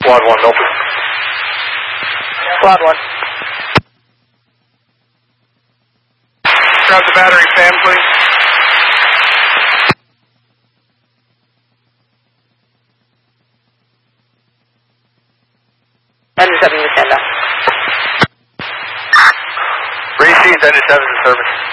Squad 1, Milford. Squad 1. Grab the battery, Sam, please. Engine 7 to stand up. Received, Engine 7 in service.